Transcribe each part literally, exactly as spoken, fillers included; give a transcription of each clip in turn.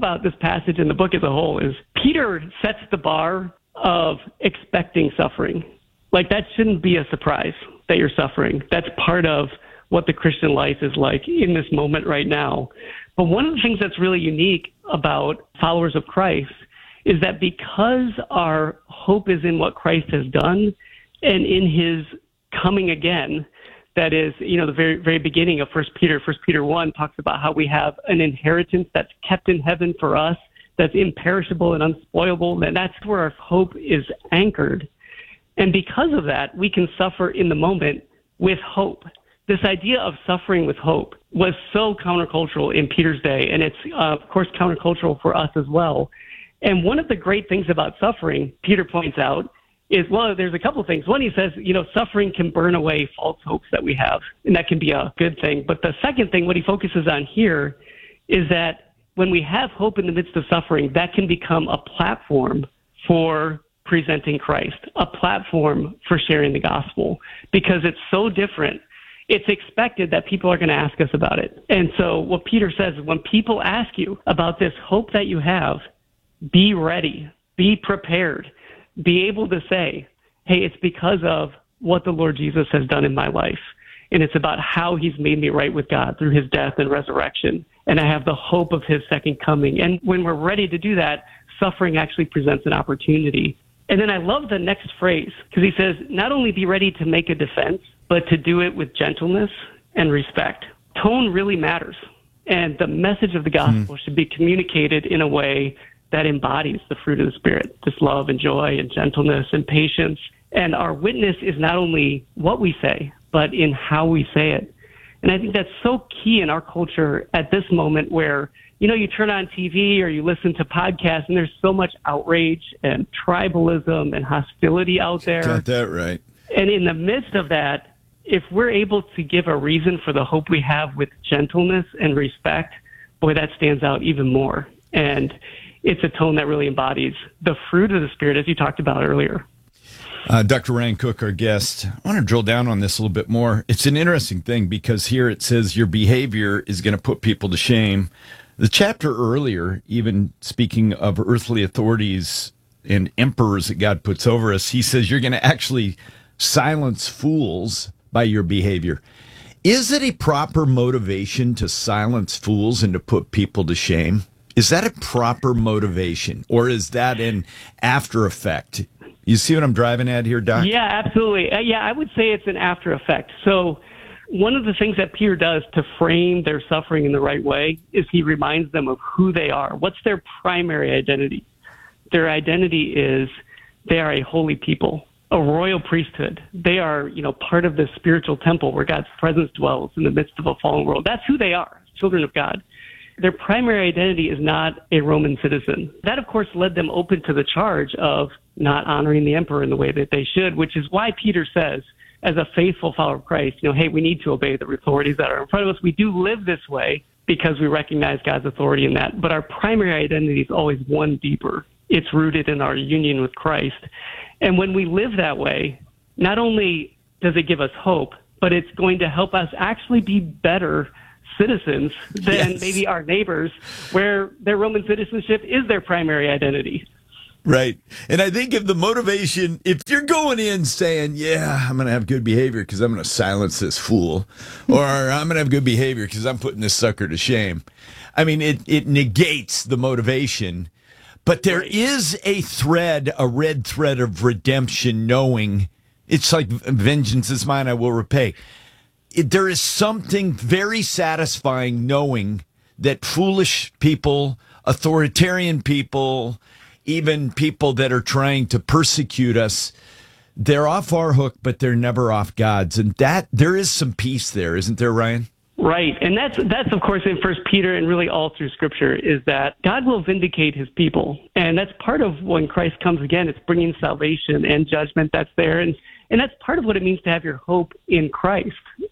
about this passage in the book as a whole is Peter sets the bar of expecting suffering. Like, that shouldn't be a surprise that you're suffering. That's part of what the Christian life is like in this moment right now. But one of the things that's really unique about followers of Christ is that because our hope is in what Christ has done and in his coming again, that is, you know, the very, very beginning of First Peter. First Peter one talks about how we have an inheritance that's kept in heaven for us, that's imperishable and unspoilable, and that's where our hope is anchored. And because of that, we can suffer in the moment with hope. This idea of suffering with hope was so countercultural in Peter's day, and it's, uh, of course, countercultural for us as well. And one of the great things about suffering, Peter points out, is, well, there's a couple of things. One, he says, you know, suffering can burn away false hopes that we have, and that can be a good thing. But the second thing, what he focuses on here, is that when we have hope in the midst of suffering, that can become a platform for presenting Christ, a platform for sharing the gospel, because it's so different. It's expected that people are going to ask us about it. And so what Peter says is when people ask you about this hope that you have, be ready, be prepared. Be able to say, hey, it's because of what the Lord Jesus has done in my life. And it's about how he's made me right with God through his death and resurrection. And I have the hope of his second coming. And when we're ready to do that, suffering actually presents an opportunity. And then I love the next phrase, because he says, not only be ready to make a defense, but to do it with gentleness and respect. Tone really matters. And the message of the gospel mm. should be communicated in a way that embodies the fruit of the Spirit, this love and joy and gentleness and patience. And our witness is not only what we say, but in how we say it. And I think that's so key in our culture at this moment where, you know, you turn on T V or you listen to podcasts and there's so much outrage and tribalism and hostility out there. Got that right. And in the midst of that, if we're able to give a reason for the hope we have with gentleness and respect, boy, that stands out even more. And it's a tone that really embodies the fruit of the Spirit, as you talked about earlier. Uh, Doctor Ryan Cook, our guest. I want to drill down on this a little bit more. It's an interesting thing because here it says your behavior is going to put people to shame. The chapter earlier, even speaking of earthly authorities and emperors that God puts over us, he says you're going to actually silence fools by your behavior. Is it a proper motivation to silence fools and to put people to shame? Is that a proper motivation, or is that an after effect? You see what I'm driving at here, Doc? Yeah, absolutely. Uh, yeah, I would say it's an after effect. So one of the things that Peter does to frame their suffering in the right way is he reminds them of who they are. What's their primary identity? Their identity is they are a holy people, a royal priesthood. They are, you know, part of the spiritual temple where God's presence dwells in the midst of a fallen world. That's who they are, children of God. Their primary identity is not a Roman citizen. That, of course, led them open to the charge of not honoring the emperor in the way that they should, which is why Peter says, as a faithful follower of Christ, you know, hey, we need to obey the authorities that are in front of us. We do live this way because we recognize God's authority in that. But our primary identity is always one deeper. It's rooted in our union with Christ. And when we live that way, not only does it give us hope, but it's going to help us actually be better citizens than yes. maybe our neighbors, where their Roman citizenship is their primary identity. Right. And I think if the motivation, if you're going in saying, yeah, I'm going to have good behavior because I'm going to silence this fool, or I'm going to have good behavior because I'm putting this sucker to shame, I mean, it, it negates the motivation. But there right. is a thread, a red thread of redemption, knowing it's like vengeance is mine, I will repay. It, there is something very satisfying knowing that foolish people, authoritarian people, even people that are trying to persecute us, they're off our hook, but they're never off God's. And that there is some peace there, isn't there, Ryan? Right. And that's, that's of course, in First Peter and really all through Scripture, is that God will vindicate his people. And that's part of when Christ comes again. It's bringing salvation and judgment that's there. And And that's part of what it means to have your hope in Christ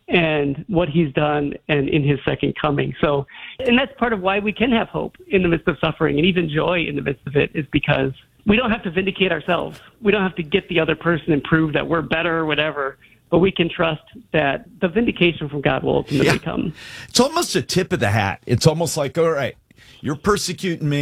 and what he's done and in his second coming. So, and that's part of why we can have hope in the midst of suffering and even joy in the midst of it, is because we don't have to vindicate ourselves. We don't have to get the other person and prove that we're better or whatever, but we can trust that the vindication from God will ultimately yeah. come. It's almost a tip of the hat. It's almost like, all right, you're persecuting me.